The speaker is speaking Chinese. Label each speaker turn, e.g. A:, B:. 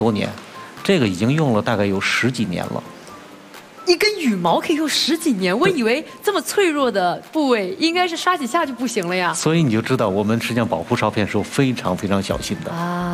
A: 多年，这个已经用了大概有10几年了。
B: 一根羽毛可以用10几年，我以为这么脆弱的部位应该是刷几下就不行了呀。
A: 所以你就知道，我们实际上保护照片是非常非常小心的啊。